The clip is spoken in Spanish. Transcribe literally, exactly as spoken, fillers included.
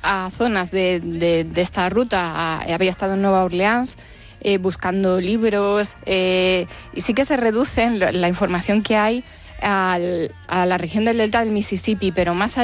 a zonas de, de, de esta ruta, a, había estado en Nueva Orleans eh, buscando libros, eh, y sí que se reduce la información que hay al, a la región del delta del Mississippi, pero más allá